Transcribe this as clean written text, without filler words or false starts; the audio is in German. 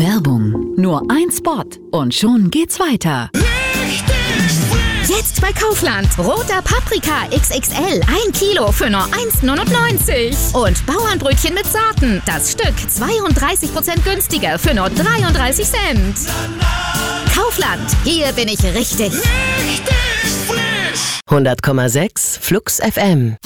Werbung. Nur ein Spot und schon geht's weiter. Jetzt bei Kaufland. Roter Paprika XXL. 1 Kilo für nur 1,99. Und Bauernbrötchen mit Saaten. Das Stück 32% günstiger für nur 33 Cent. Kaufland. Hier bin ich richtig. 100,6 Flux FM.